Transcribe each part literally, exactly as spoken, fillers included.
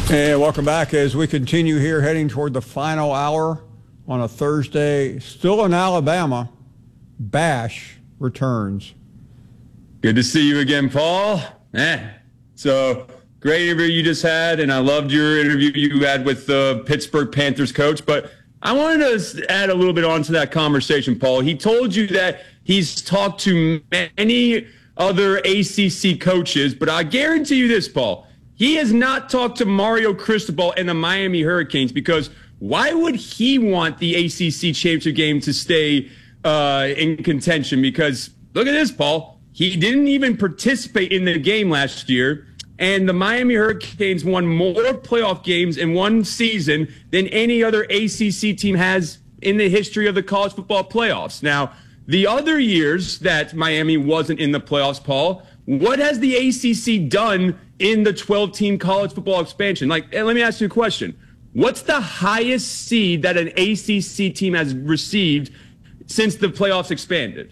And welcome back as we continue here heading toward the final hour on a Thursday. Still in Alabama, Bash returns. Good to see you again, Paul. Eh. So great interview you just had, and I loved your interview you had with the Pittsburgh Panthers coach. But I wanted to add a little bit onto that conversation, Paul. He told you that he's talked to many other A C C coaches, but I guarantee you this, Paul. He has not talked to Mario Cristobal and the Miami Hurricanes, because why would he want the A C C championship game to stay uh, in contention? Because look at this, Paul. He didn't even participate in the game last year, and the Miami Hurricanes won more playoff games in one season than any other A C C team has in the history of the college football playoffs. Now, the other years that Miami wasn't in the playoffs, Paul, what has the A C C done in the twelve-team college football expansion? Like, let me ask you a question. What's the highest seed that an A C C team has received since the playoffs expanded?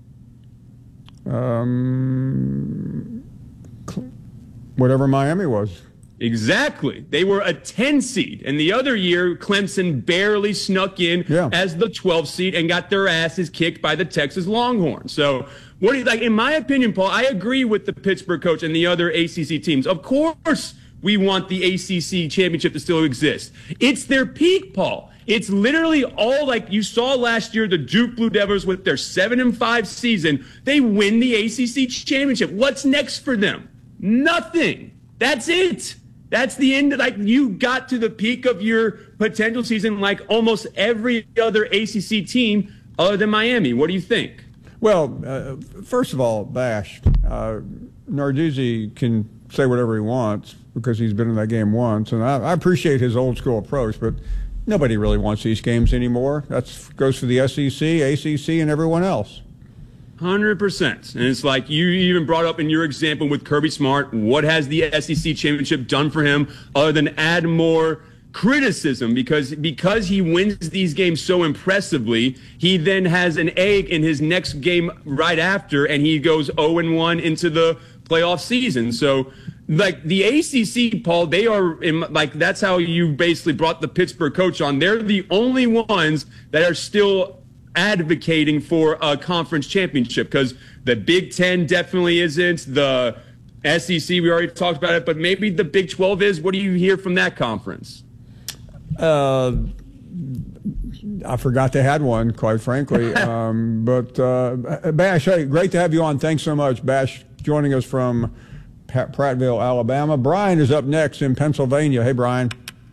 Um, whatever Miami was. Exactly. They were a ten seed. And the other year, Clemson barely snuck in yeah. as the twelve seed and got their asses kicked by the Texas Longhorns. So, what do you, like, in my opinion, Paul, I agree with the Pittsburgh coach and the other A C C teams. Of course, we want the A C C championship to still exist. It's their peak, Paul. It's literally all like you saw last year, the Duke Blue Devils with their seven and five season. They win the A C C championship. What's next for them? Nothing. That's it. That's the end. Like, you got to the peak of your potential season like almost every other A C C team other than Miami. What do you think? Well, uh, first of all, Bash, uh, Narduzzi can say whatever he wants because he's been in that game once, and I, I appreciate his old school approach, but nobody really wants these games anymore. That goes for the S E C, A C C, and everyone else. one hundred percent. And it's like you even brought up in your example with Kirby Smart, what has the S E C championship done for him other than add more criticism? Because because he wins these games so impressively, he then has an egg in his next game right after, and he goes oh and one into the playoff season. So, like, the A C C, Paul, they are, in, like, that's how you basically brought the Pittsburgh coach on. They're the only ones that are still advocating for a conference championship, because the Big Ten definitely isn't. The S E C, we already talked about it, but maybe the Big twelve is. What do you hear from that conference? Uh, I forgot they had one, quite frankly. um, but uh, Bash, hey, great to have you on. Thanks so much, Bash, joining us from Prattville, Alabama. Brian is up next in Pennsylvania. Hey, Brian.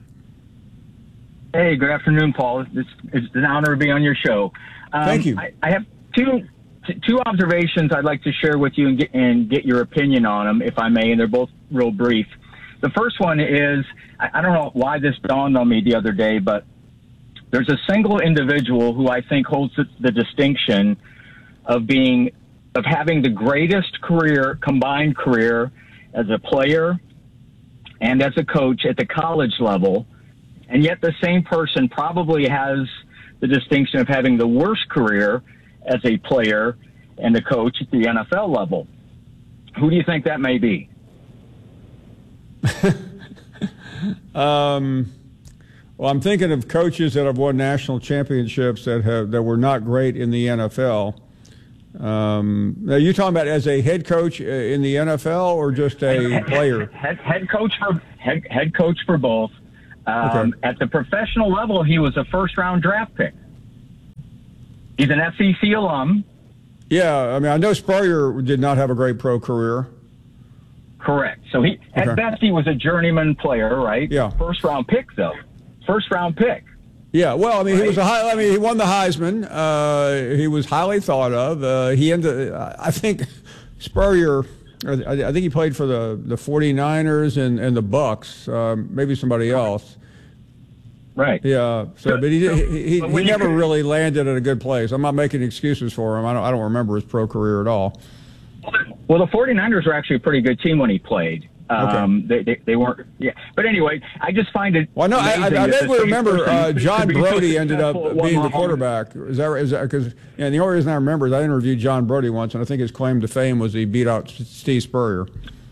Hey, good afternoon, Paul. It's, it's an honor to be on your show. Um, Thank you. I, I have two two observations I'd like to share with you and get, and get your opinion on them, if I may, and they're both real brief. The first one is, I, I don't know why this dawned on me the other day, but there's a single individual who I think holds the, the distinction of being of having the greatest career, combined career, as a player and as a coach at the college level. And yet the same person probably has the distinction of having the worst career as a player and a coach at the N F L level. Who do you think that may be? um, well, I'm thinking of coaches that have won national championships that have that were not great in the N F L. Um, now, you talking about as a head coach in the N F L or just a head, player? Head, head coach for head, head coach for both. Um, okay. At the professional level, he was a first-round draft pick. He's an S E C alum. Yeah, I mean, I know Spurrier did not have a great pro career. Correct. So he, at okay. best, he was a journeyman player, right? Yeah. First-round pick, though. First-round pick. Yeah, well, I mean, right? he was a high. I mean, he won the Heisman. Uh, he was highly thought of. Uh, he ended. I think Spurrier. I think he played for the the forty-niners and and the Bucks. Uh, maybe somebody else. Right. Yeah. So, but he he he, he never could, really landed at a good place. I'm not making excuses for him. I don't I don't remember his pro career at all. Well, the forty-niners were actually a pretty good team when he played. Um, okay. they, they they weren't. Yeah. But anyway, I just find it. Well, no, I, I, I think we remember uh, John Brody so ended up being the quarterback. Is that is that because? Yeah, the only reason I remember is I interviewed John Brody once, and I think his claim to fame was he beat out Steve Spurrier.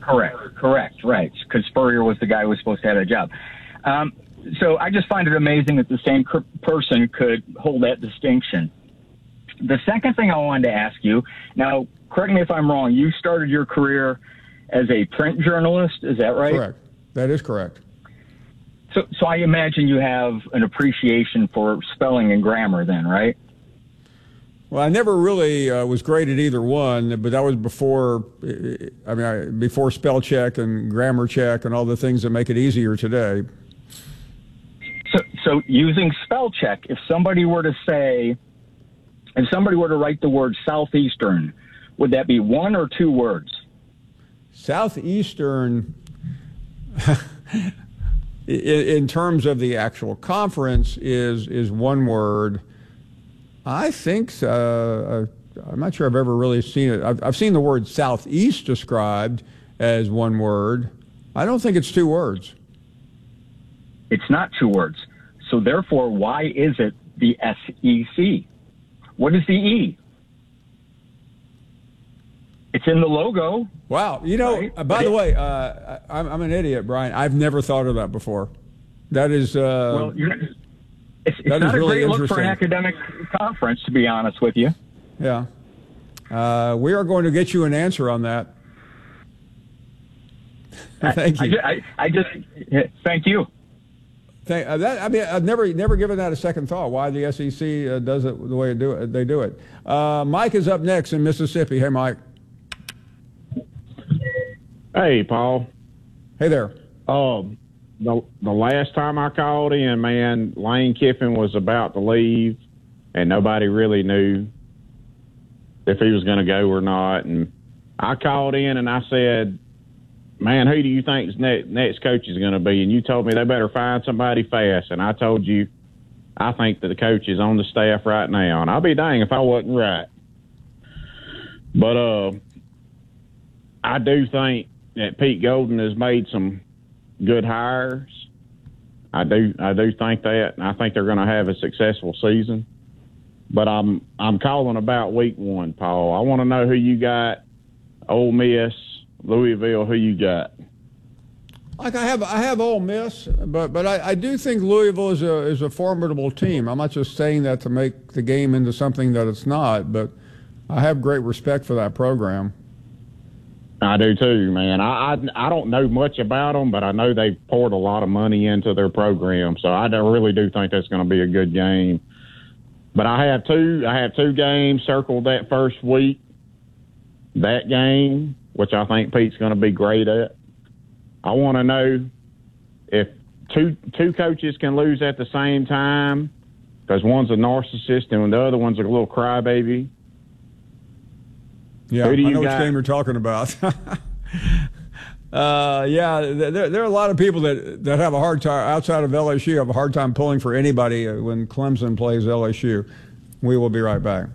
Correct, correct, right. Because Spurrier was the guy who was supposed to have that job. Um, so I just find it amazing that the same cr- person could hold that distinction. The second thing I wanted to ask you, now, correct me if I'm wrong, you started your career as a print journalist, is that right? Correct. That is correct. So, so I imagine you have an appreciation for spelling and grammar then, right? Well, I never really uh, was great at either one, but that was before, I mean, I, before spell check and grammar check and all the things that make it easier today. So, so using spell check, if somebody were to say, if somebody were to write the word Southeastern, would that be one or two words? Southeastern, in, in terms of the actual conference, is is one word. I think, uh, I'm not sure I've ever really seen it. I've, I've seen the word Southeast described as one word. I don't think it's two words. It's not two words. So therefore, why is it the S E C? What is the E? It's in the logo. Wow. You know, right? uh, by the way, uh, I'm, I'm an idiot, Brian. I've never thought of that before. That is... Uh, well, you're not, it's, it's that not is a really great look for interesting. an academic conference, to be honest with you. Yeah. Uh, we are going to get you an answer on that. Thank you. I, I, I just... Thank you. Thank, uh, that, I mean, I've never never given that a second thought, why the S E C uh, does it the way it do it, they do it. Uh, Mike is up next in Mississippi. Hey, Mike. Hey, Paul. Hey there. Um, the the last time I called in, man, Lane Kiffin was about to leave, and nobody really knew if he was going to go or not. And I called in and I said, man, who do you think's next, next coach is going to be? And you told me they better find somebody fast. And I told you, I think that the coach is on the staff right now. And I'll be dang if I wasn't right. But uh, I do think that Pete Golden has made some good hires. I do I do think that. And I think they're going to have a successful season. But I'm I'm calling about week one, Paul. I want to know who you got, Ole Miss, Louisville, who you got? Like I have, I have Ole Miss, but but I, I do think Louisville is a is a formidable team. I'm not just saying that to make the game into something that it's not, but I have great respect for that program. I do too, man. I I, I don't know much about them, but I know they've poured a lot of money into their program, so I do, really do think that's going to be a good game. But I have two, I have two games circled that first week. That game, which I think Pete's going to be great at. I want to know if two two coaches can lose at the same time, because one's a narcissist and the other one's a little crybaby. Yeah, I know got? which game you're talking about. uh, yeah, there, there are a lot of people that, that have a hard time, outside of L S U, have a hard time pulling for anybody when Clemson plays L S U. We will be right back.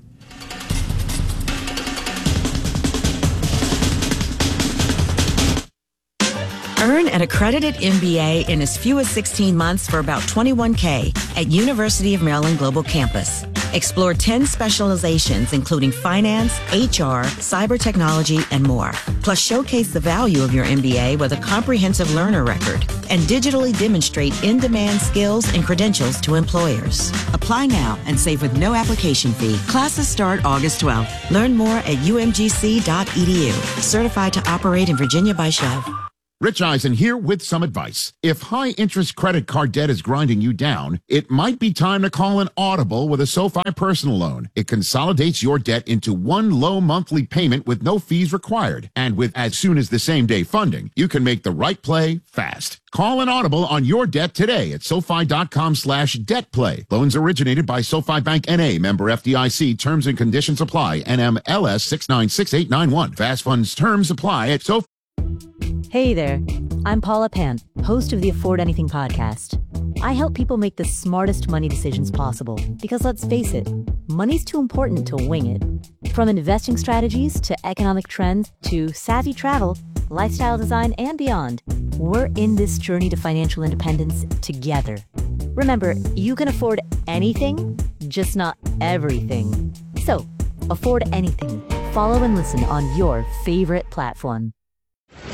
Earn an accredited M B A in as few as sixteen months for about twenty-one K at University of Maryland Global Campus. Explore ten specializations, including finance, H R, cyber technology, and more. Plus, showcase the value of your M B A with a comprehensive learner record and digitally demonstrate in-demand skills and credentials to employers. Apply now and save with no application fee. Classes start August twelfth. Learn more at u m g c dot e d u. Certified to operate in Virginia by S H U V. Rich Eisen here with some advice. If high-interest credit card debt is grinding you down, it might be time to call an audible with a SoFi personal loan. It consolidates your debt into one low monthly payment with no fees required. And with as soon as the same day funding, you can make the right play fast. Call an audible on your debt today at SoFi.com slash debt play. Loans originated by SoFi Bank N A, member F D I C. Terms and conditions apply. N M L S six nine six eight nine one. Fast funds terms apply at SoFi. Hey there, I'm Paula Pant, host of the Afford Anything podcast. I help people make the smartest money decisions possible because let's face it, money's too important to wing it. From investing strategies to economic trends to savvy travel, lifestyle design, and beyond, we're in this journey to financial independence together. Remember, you can afford anything, just not everything. So, afford anything. Follow and listen on your favorite platform.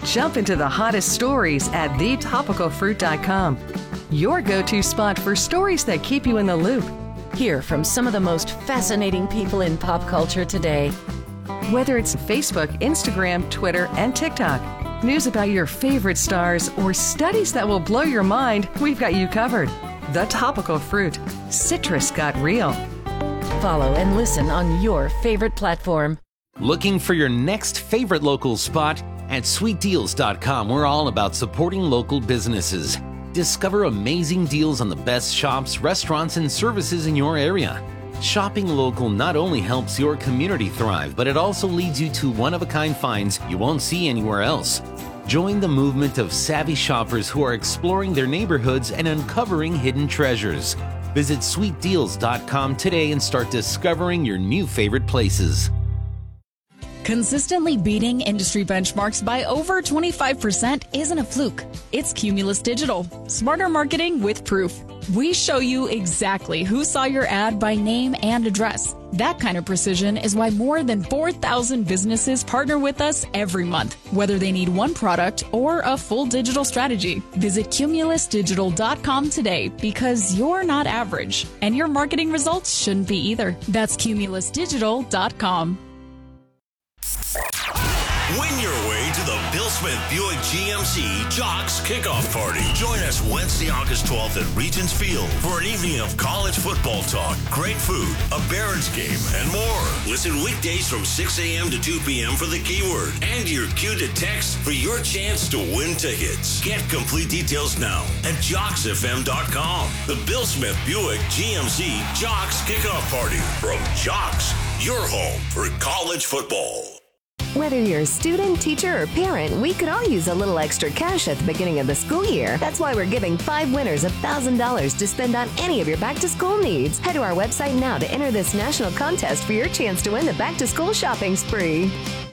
Jump into the hottest stories at the topical fruit dot com. Your go-to spot for stories that keep you in the loop. Hear from some of the most fascinating people in pop culture today. Whether it's Facebook, Instagram, Twitter, and TikTok, news about your favorite stars, or studies that will blow your mind, we've got you covered. The Topical Fruit. Citrus got real. Follow and listen on your favorite platform. Looking for your next favorite local spot? At sweet deals dot com, we're all about supporting local businesses. Discover amazing deals on the best shops, restaurants, and services in your area. Shopping local not only helps your community thrive, but it also leads you to one-of-a-kind finds you won't see anywhere else. Join the movement of savvy shoppers who are exploring their neighborhoods and uncovering hidden treasures. Visit sweet deals dot com today and start discovering your new favorite places. Consistently beating industry benchmarks by over twenty-five percent isn't a fluke. It's Cumulus Digital. Smarter marketing with proof. We show you exactly who saw your ad by name and address. That kind of precision is why more than four thousand businesses partner with us every month, whether they need one product or a full digital strategy. Visit cumulus digital dot com today because you're not average, and your marketing results shouldn't be either. That's cumulus digital dot com. Win your way to the Bill Smith Buick G M C Jocks Kickoff Party. Join us Wednesday, August twelfth at Regents Field for an evening of college football talk, great food, a Barons game, and more. Listen weekdays from six a.m. to two p.m. for the keyword and your cue to text for your chance to win tickets. Get complete details now at jocks f m dot com. The Bill Smith Buick G M C Jocks Kickoff Party from Jocks, your home for college football. Whether you're a student, teacher, or parent, we could all use a little extra cash at the beginning of the school year. That's why we're giving five winners one thousand dollars to spend on any of your back-to-school needs. Head to our website now to enter this national contest for your chance to win the back-to-school shopping spree.